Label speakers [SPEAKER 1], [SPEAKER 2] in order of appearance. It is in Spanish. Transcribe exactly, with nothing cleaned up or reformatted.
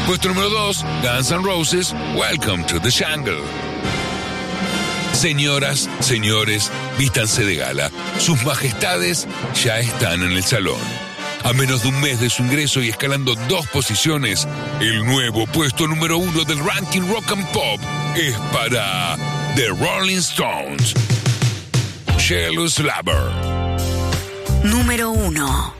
[SPEAKER 1] Puesto número dos, Guns N' Roses, Welcome to the Jungle. Señoras, señores, vístanse de gala. Sus majestades ya están en el salón. A menos de un mes de su ingreso y escalando dos posiciones, el nuevo puesto número uno del ranking Rock and Pop es para The Rolling Stones. Jealous Lover.
[SPEAKER 2] Número uno.